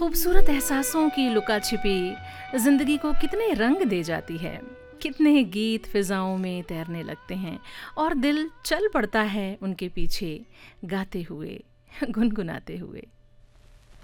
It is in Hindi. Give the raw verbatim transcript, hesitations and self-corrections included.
खूबसूरत एहसासों की लुका छिपी जिंदगी को कितने रंग दे जाती है। कितने गीत फिजाओं में तैरने लगते हैं और दिल चल पड़ता है उनके पीछे, गाते हुए, गुनगुनाते हुए।